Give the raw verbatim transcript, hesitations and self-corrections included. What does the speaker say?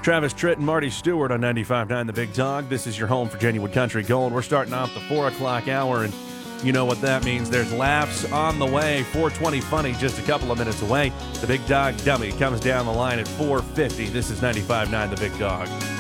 Travis Tritt and Marty Stewart on ninety-five point nine The Big Dog. This is your home for Genuine Country Gold. We're starting off the four o'clock hour, and you know what that means. There's laughs on the way. four twenty Funny just a couple of minutes away. The Big Dog Dummy comes down the line at four fifty. This is ninety-five point nine The Big Dog.